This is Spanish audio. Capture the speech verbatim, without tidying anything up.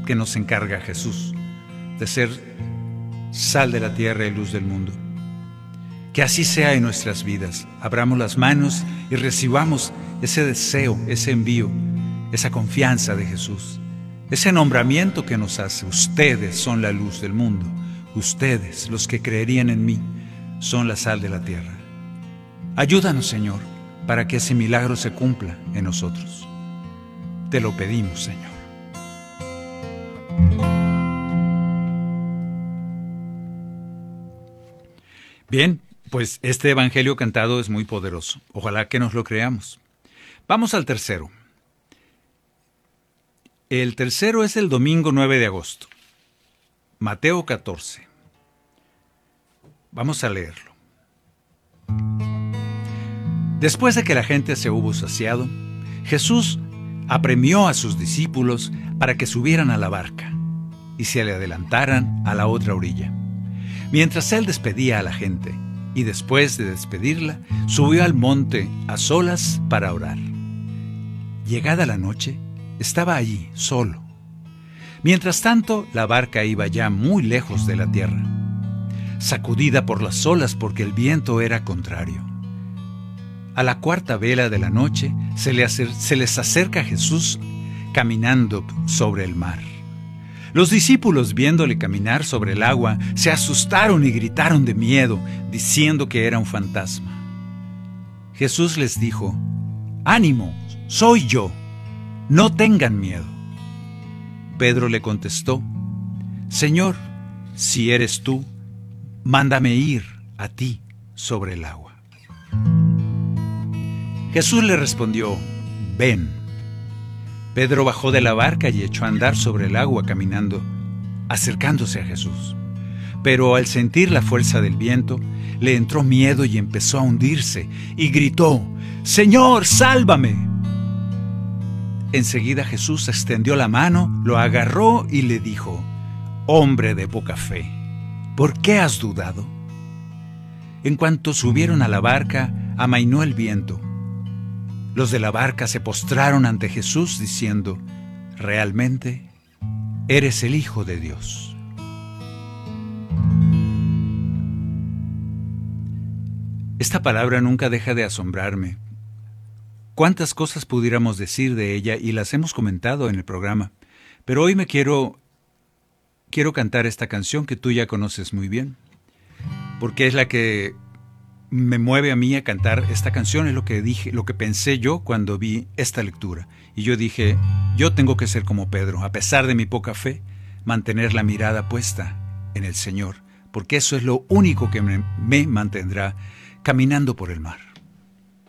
que nos encarga Jesús, de ser sal de la tierra y luz del mundo. Que así sea en nuestras vidas. Abramos las manos y recibamos ese deseo, ese envío, esa confianza de Jesús, ese nombramiento que nos hace. Ustedes son la luz del mundo. Ustedes, los que creerían en mí, son la sal de la tierra. Ayúdanos, Señor, para que ese milagro se cumpla en nosotros. Te lo pedimos, Señor. Bien, pues este evangelio cantado es muy poderoso. Ojalá que nos lo creamos. Vamos al tercero. El tercero es el domingo nueve de agosto. Mateo catorce. Vamos a leerlo. Después de que la gente se hubo saciado, Jesús apremió a sus discípulos para que subieran a la barca y se le adelantaran a la otra orilla. Mientras él despedía a la gente, y después de despedirla, subió al monte a solas para orar. Llegada la noche, estaba allí, solo. Mientras tanto, la barca iba ya muy lejos de la tierra, sacudida por las olas porque el viento era contrario. A la cuarta vela de la noche, se, le acer- se les acerca Jesús caminando sobre el mar. Los discípulos, viéndole caminar sobre el agua, se asustaron y gritaron de miedo, diciendo que era un fantasma. Jesús les dijo: «Ánimo, soy yo, no tengan miedo». Pedro le contestó: «Señor, si eres tú, mándame ir a ti sobre el agua». Jesús le respondió: «Ven». Pedro bajó de la barca y echó a andar sobre el agua caminando, acercándose a Jesús. Pero al sentir la fuerza del viento, le entró miedo y empezó a hundirse, y gritó: «Señor, sálvame». Enseguida Jesús extendió la mano, lo agarró y le dijo: «Hombre de poca fe, ¿por qué has dudado?». En cuanto subieron a la barca, amainó el viento. Los de la barca se postraron ante Jesús diciendo: «Realmente eres el Hijo de Dios». Esta palabra nunca deja de asombrarme. Cuántas cosas pudiéramos decir de ella y las hemos comentado en el programa, pero hoy me quiero, quiero cantar esta canción que tú ya conoces muy bien, porque es la que me mueve a mí a cantar esta canción. Es lo que dije, lo que pensé yo cuando vi esta lectura. Y yo dije, yo tengo que ser como Pedro, a pesar de mi poca fe, mantener la mirada puesta en el Señor, porque eso es lo único que me, me mantendrá caminando por el mar.